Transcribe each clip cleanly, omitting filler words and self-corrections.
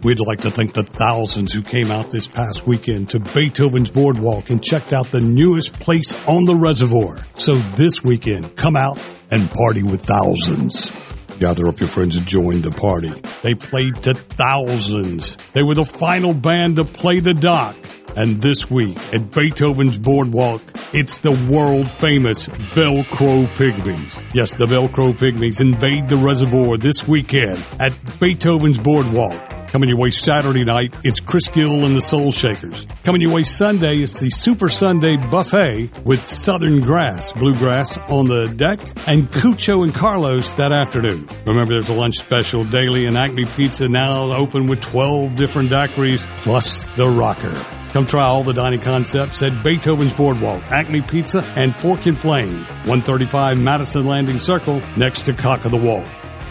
We'd like to thank the thousands who came out this past weekend to Beethoven's Boardwalk and checked out the newest place on the reservoir. So this weekend, come out and party with thousands. Gather up your friends and join the party. They played to thousands. They were the final band to play the dock. And this week at Beethoven's Boardwalk, it's the world-famous Velcro Pygmies. Yes, the Velcro Pygmies invade the reservoir this weekend at Beethoven's Boardwalk. Coming your way Saturday night, it's Chris Gill and the Soul Shakers. Coming your way Sunday, it's the Super Sunday Buffet with Southern Grass, Bluegrass on the deck, and Cucho and Carlos that afternoon. Remember, there's a lunch special daily, and Acme Pizza now open with 12 different daiquiris, plus the rocker. Come try all the dining concepts at Beethoven's Boardwalk, Acme Pizza, and Fork and Flame, 135 Madison Landing Circle, next to Cock of the Walk.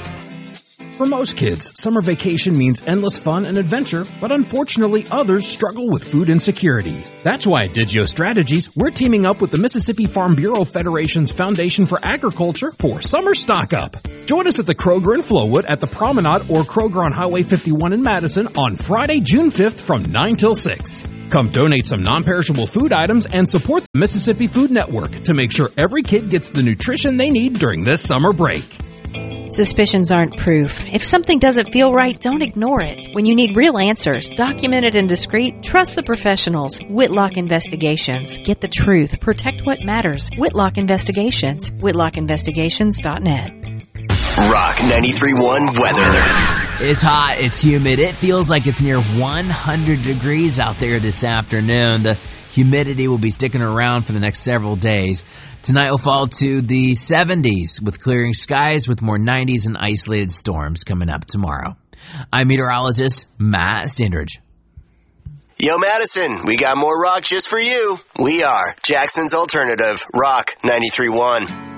For most kids, summer vacation means endless fun and adventure, but unfortunately others struggle with food insecurity. That's why at Digio Strategies, we're teaming up with the Mississippi Farm Bureau Federation's Foundation for Agriculture for Summer Stock Up. Join us at the Kroger in Flowood, at the Promenade, or Kroger on Highway 51 in Madison on Friday, June 5th from 9 till 6. Come donate some non-perishable food items and support the Mississippi Food Network to make sure every kid gets the nutrition they need during this summer break. Suspicions aren't proof. If something doesn't feel right, don't ignore it. When you need real answers, documented and discreet, trust the professionals. Whitlock Investigations. Get the truth. Protect what matters. Whitlock Investigations. WhitlockInvestigations.net. Rock 93.1 weather. It's hot. It's humid. It feels like it's near 100 degrees out there this afternoon. The humidity will be sticking around for the next several days. Tonight will fall to the 70s with clearing skies with more 90s and isolated storms coming up tomorrow. I'm meteorologist Matt Standridge. Yo, Madison, we got more rock just for you. We are Jackson's Alternative, Rock 93.1.